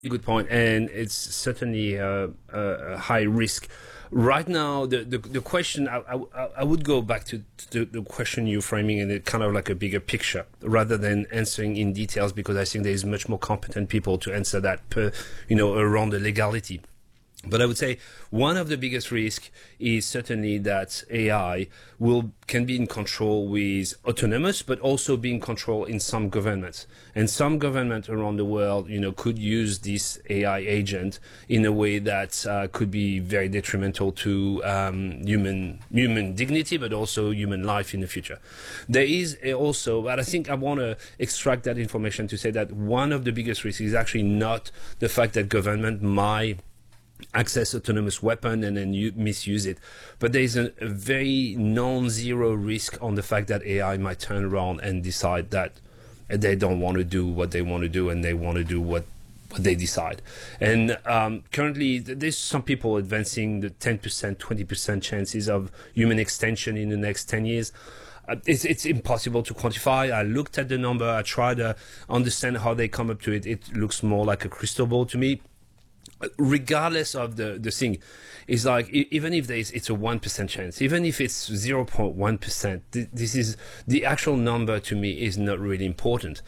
Good point, and it's certainly a high risk. Right now, the question, I would go back to the question you're framing in it kind of like a bigger picture rather than answering in details, because I think there's much more competent people to answer that around the legality. But I would say one of the biggest risks is certainly that AI can be in control with autonomous, but also be in control in some governments. And some government around the world, could use this AI agent in a way that could be very detrimental to human dignity, but also human life in the future. There is also, but I think I want to extract that information to say that one of the biggest risks is actually not the fact that government might access autonomous weapon and then misuse it, but there's a very non-zero risk on the fact that AI might turn around and decide that they don't want to do what they want to do and they want to do what they decide. And currently there's some people advancing the 10%, 20% chances of human extinction in the next 10 years. It's impossible to quantify. I looked at the number, I tried to understand how they come up to it. It looks more like a crystal ball to me. Regardless of the thing, is like, even if it's a 1% chance, even if it's 0.1%, this is the actual number. To me, is not really important.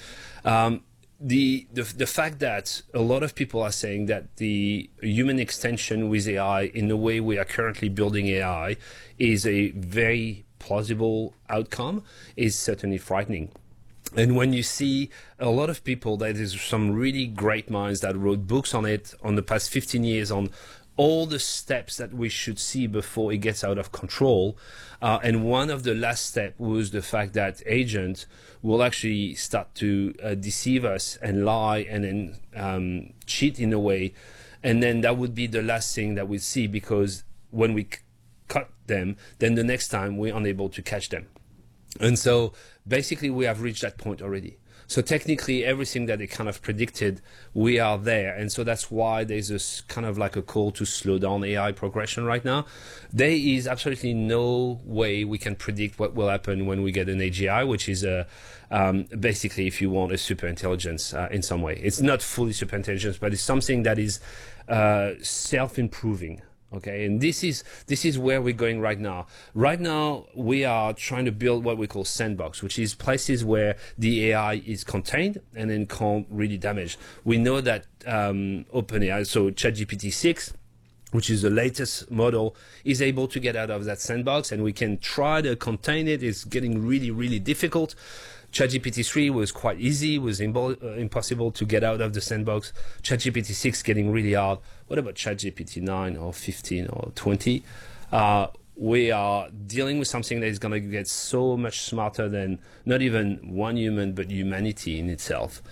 The fact that a lot of people are saying that the human extension with AI in the way we are currently building AI is a very plausible outcome is certainly frightening. And when you see a lot of people, there's some really great minds that wrote books on it on the past 15 years on all the steps that we should see before it gets out of control. And one of the last steps was the fact that agents will actually start to deceive us and lie and then cheat in a way. And then that would be the last thing that we see, because when we cut them, then the next time we're unable to catch them. And so basically we have reached that point already. So technically everything that they kind of predicted, we are there. And so that's why there's this kind of like a call to slow down AI progression right now. There is absolutely no way we can predict what will happen when we get an AGI, which is basically, if you want, a super intelligence in some way. It's not fully super intelligence, but it's something that is self-improving. Okay, and this is where we're going right now. Right now, we are trying to build what we call sandbox, which is places where the AI is contained and then can't really damage. We know that OpenAI, so ChatGPT 6, which is the latest model, is able to get out of that sandbox, and we can try to contain it. It's getting really, really difficult. ChatGPT 3 was quite easy, was impossible to get out of the sandbox. ChatGPT 6 getting really hard. What about ChatGPT 9 or 15 or 20? We are dealing with something that is going to get so much smarter than not even one human, but humanity in itself.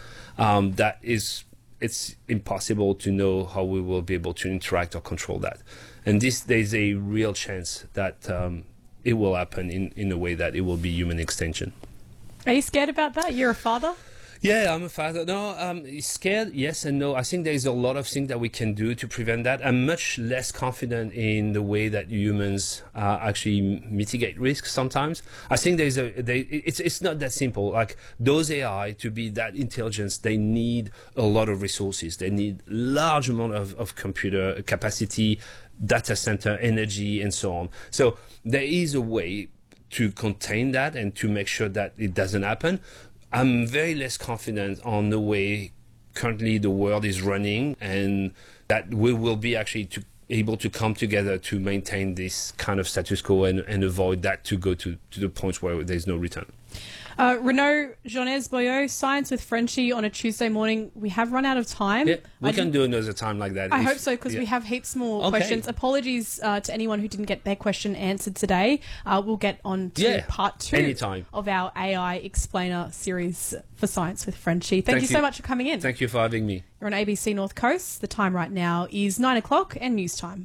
It's impossible to know how we will be able to interact or control that. And there's a real chance that it will happen in a way that it will be human extinction. Are you scared about that? You're a father? Yeah, I'm a father. No, scared, yes and no. I think there's a lot of things that we can do to prevent that. I'm much less confident in the way that humans actually mitigate risks sometimes. I think it's not that simple. Like, those AI, to be that intelligent, they need a lot of resources. They need large amount of computer capacity, data center, energy, and so on. So there is a way to contain that and to make sure that it doesn't happen. I'm very less confident on the way currently the world is running, and that we will be actually able to come together to maintain this kind of status quo and avoid that to go to the point where there's no return. Renaud Jones-Boyau, Science with Frenchie on a Tuesday morning. We have run out of time. Yeah, we can do another time like that. I hope so, because we have heaps more questions. Apologies to anyone who didn't get their question answered today. We'll get on to part 2 of our AI Explainer series for Science with Frenchie. Thank you so much for coming in. Thank you for having me. You're on ABC North Coast. The time right now is 9 o'clock and news time.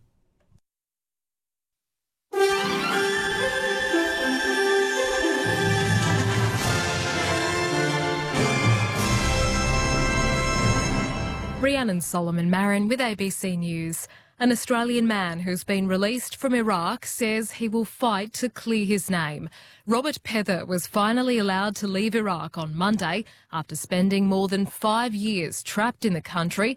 Rhiannon Solomon Marin with ABC News. An Australian man who's been released from Iraq says he will fight to clear his name. Robert Pether was finally allowed to leave Iraq on Monday after spending more than 5 years trapped in the country